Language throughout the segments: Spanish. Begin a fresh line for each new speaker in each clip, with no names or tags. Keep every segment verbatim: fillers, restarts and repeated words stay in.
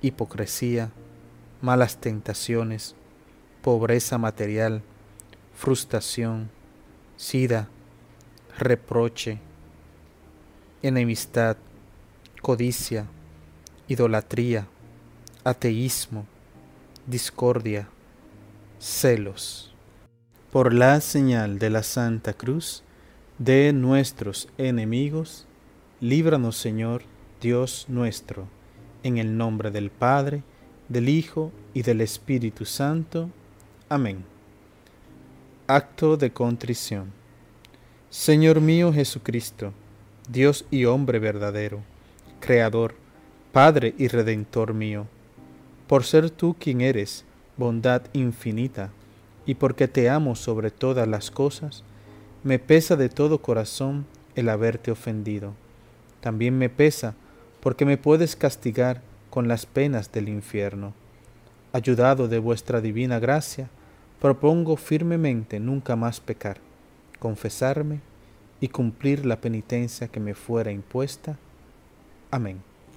hipocresía, malas tentaciones, pobreza material, frustración, sida, reproche, enemistad, codicia, idolatría, ateísmo, discordia, celos. Por la señal de la Santa Cruz de nuestros enemigos, líbranos, Señor, Dios nuestro, en el nombre del Padre, del Hijo y del Espíritu Santo. Amén. Acto de contrición. Señor mío Jesucristo, Dios y hombre verdadero, Creador, Padre y Redentor mío, por ser tú quien eres, bondad infinita, y porque te amo sobre todas las cosas, me pesa de todo corazón el haberte ofendido. También me pesa porque me puedes castigar con las penas del infierno. Ayudado de vuestra divina gracia, propongo firmemente nunca más pecar, confesarme y cumplir la penitencia que me fuera impuesta. Amén.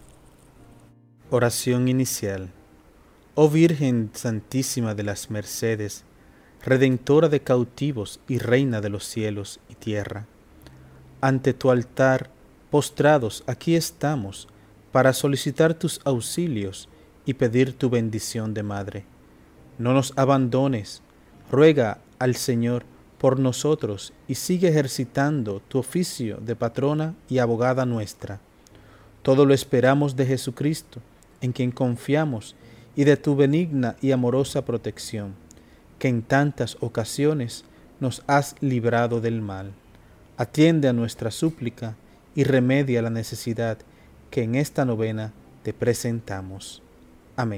Oración inicial. Oh Virgen Santísima de las Mercedes, Redentora de cautivos y Reina de los cielos y tierra, ante tu altar, postrados aquí estamos, para solicitar tus auxilios y pedir tu bendición de Madre. No nos abandones, ruega al Señor por nosotros y sigue ejercitando tu oficio de patrona y abogada nuestra. Todo lo esperamos de Jesucristo, en quien confiamos, y de tu benigna y amorosa protección, que en tantas ocasiones nos has librado del mal. Atiende a nuestra súplica y remedia la necesidad que en esta novena te presentamos. Amén.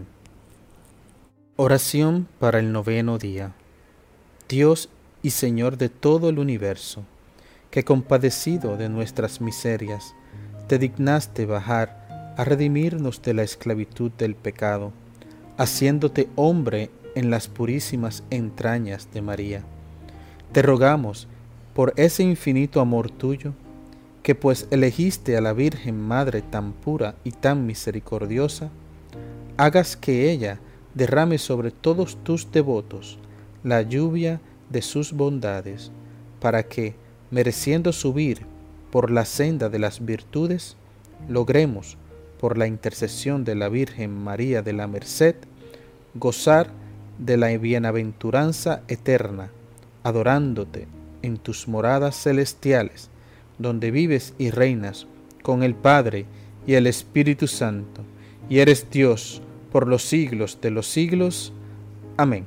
Oración para el noveno día. Dios y Señor de todo el universo, que compadecido de nuestras miserias, te dignaste bajar a redimirnos de la esclavitud del pecado, haciéndote hombre en las purísimas entrañas de María. Te rogamos, por ese infinito amor tuyo, que pues elegiste a la Virgen Madre tan pura y tan misericordiosa, hagas que ella derrame sobre todos tus devotos la lluvia de sus bondades, para que, mereciendo subir por la senda de las virtudes, logremos, por la intercesión de la Virgen María de la Merced, gozar de la bienaventuranza eterna, adorándote en tus moradas celestiales, donde vives y reinas con el Padre y el Espíritu Santo, y eres Dios por los siglos de los siglos. Amén.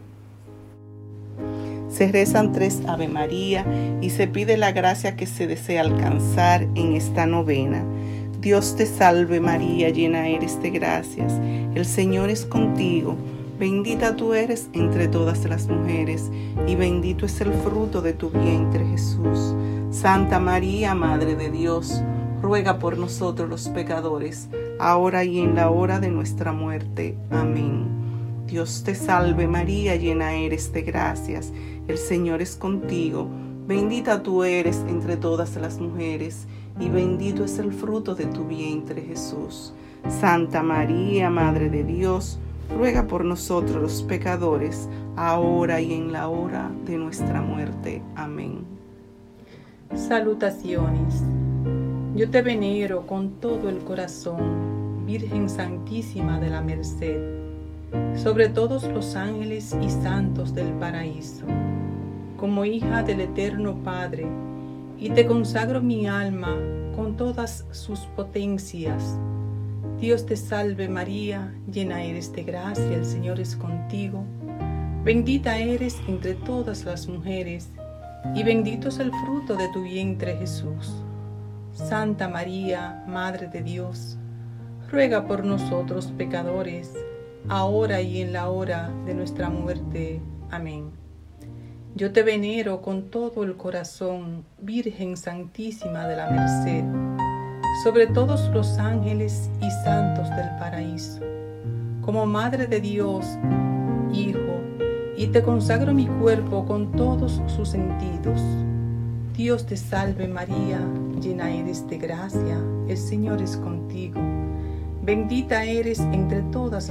Se rezan tres Ave María y se pide la gracia que se desea alcanzar en esta novena. Dios te salve María, llena eres de gracias, el Señor es contigo. Bendita tú eres entre todas las mujeres, y bendito es el fruto de tu vientre, Jesús. Santa María, Madre de Dios, ruega por nosotros los pecadores, ahora y en la hora de nuestra muerte. Amén. Dios te salve María, llena eres de gracias, el Señor es contigo. Bendita tú eres entre todas las mujeres, y bendito es el fruto de tu vientre, Jesús. Santa María, Madre de Dios, ruega por nosotros los pecadores, ahora y en la hora de nuestra muerte. Amén.
Salutaciones. Yo te venero con todo el corazón, Virgen Santísima de la Merced, sobre todos los ángeles y santos del paraíso, como hija del eterno Padre, y te consagro mi alma con todas sus potencias. Dios te salve María, llena eres de gracia, el Señor es contigo. Bendita eres entre todas las mujeres, y bendito es el fruto de tu vientre Jesús. Santa María, Madre de Dios, ruega por nosotros pecadores, ahora y en la hora de nuestra muerte. Amén. Yo te venero con todo el corazón, Virgen Santísima de la Merced, sobre todos los ángeles y santos del paraíso, como Madre de Dios, Hijo, y te consagro mi cuerpo con todos sus sentidos. Dios te salve María, llena eres de gracia, el Señor es contigo. Bendita eres entre todas